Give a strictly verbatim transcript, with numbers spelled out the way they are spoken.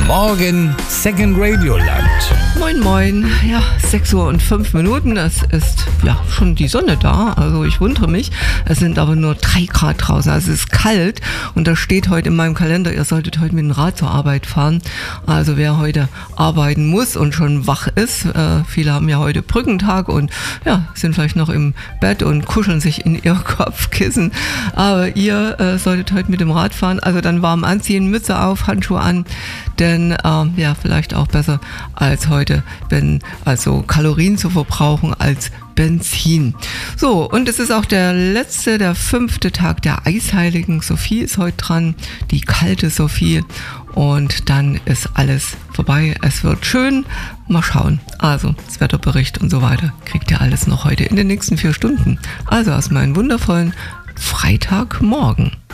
Morgen Second Radio Land. Moin moin, ja, sechs Uhr und fünf Minuten, es ist ja schon die Sonne da, also ich wundere mich, es sind aber nur drei Grad draußen, also es ist kalt und da steht heute in meinem Kalender, ihr solltet heute mit dem Rad zur Arbeit fahren, also wer heute arbeiten muss und schon wach ist, äh, viele haben ja heute Brückentag und ja, sind vielleicht noch im Bett und kuscheln sich in ihr Kopfkissen, aber ihr äh, solltet heute mit dem Rad fahren, also dann warm anziehen, Mütze auf, Handschuhe an, denn äh, ja, vielleicht auch besser als heute, wenn also Kalorien zu verbrauchen als Benzin. So, und es ist auch der letzte, der fünfte Tag der Eisheiligen. Sophie ist heute dran, die kalte Sophie. Und dann ist alles vorbei. Es wird schön. Mal schauen. Also, das Wetterbericht und so weiter kriegt ihr alles noch heute in den nächsten vier Stunden. Also, aus meinem wundervollen Freitagmorgen.